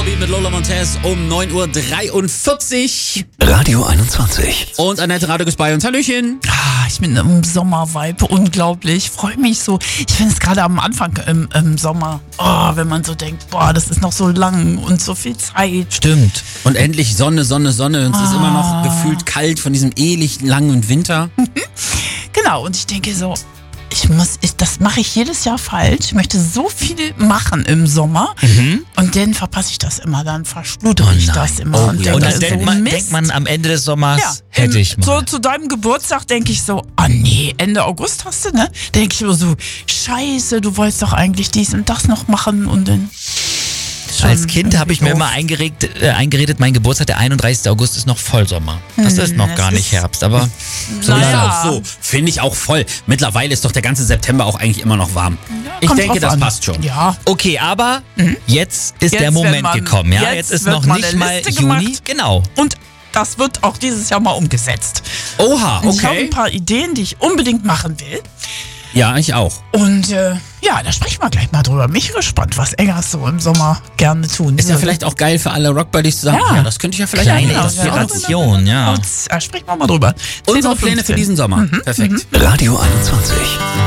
Beat mit Lola Montez um 9:43 Uhr. Radio 21. Und Annette Radek ist bei uns. Hallöchen. Ich bin im Sommervibe, unglaublich. Freue mich so. Ich finde es gerade am Anfang im Sommer, wenn man so denkt, das ist noch so lang und so viel Zeit. Stimmt. Und endlich Sonne, Sonne, Sonne. Und es ist immer noch gefühlt kalt von diesem ewig langen Winter. Genau, und ich denke so, das mache ich jedes Jahr falsch. Ich möchte so viel machen im Sommer und dann verpasse ich das immer, dann verschludere ich das immer. Und dann denkt man am Ende des Sommers, hätte ich mal. So zu deinem Geburtstag denke ich so, nee, Ende August hast du, ne? Denke ich immer so, scheiße, du wolltest doch eigentlich dies und das noch machen und dann... Als Kind habe ich mir immer eingeredet, mein Geburtstag, der 31. August, ist noch Vollsommer. Das ist noch gar nicht Herbst, aber so ist auch so. Finde ich auch voll. Mittlerweile ist doch der ganze September auch eigentlich immer noch warm. Ja, ich denke, das passt schon. Ja. Okay, aber jetzt ist der Moment gekommen. Ja? Jetzt ist noch nicht mal Juni. Gemacht. Genau. Und das wird auch dieses Jahr mal umgesetzt. Oha, okay. Ich habe ein paar Ideen, die ich unbedingt machen will. Ja, ich auch. Und da sprechen wir gleich mal drüber. Mich gespannt, was Eggers so im Sommer gerne tun. Ist ja vielleicht auch geil für alle Rockbuddies zu sagen, ja, das könnte ich ja vielleicht kleine Inspiration, ja. Sprechen wir mal drüber. Unsere Pläne für diesen Sommer. Perfekt. Radio 21.